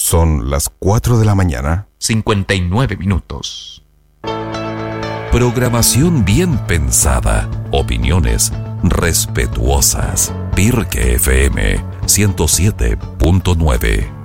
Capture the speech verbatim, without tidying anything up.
Son las cuatro de la mañana. cincuenta y nueve minutos. Programación bien pensada. Opiniones respetuosas. Pirque F M ciento siete punto nueve.